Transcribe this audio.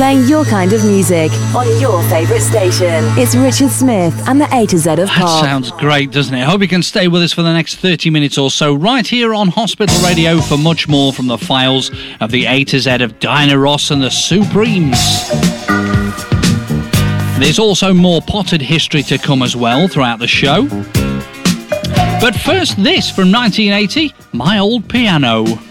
playing your kind of music on your favourite station. It's Richard Smith and the A to Z of Pop. That sounds great, doesn't it? Hope you can stay with us for the next 30 minutes or so, right here on Hospital Radio for much more from the files of the A to Z of Diana Ross and the Supremes. There's also more potted history to come as well throughout the show. But first, this from 1980, My Old Piano.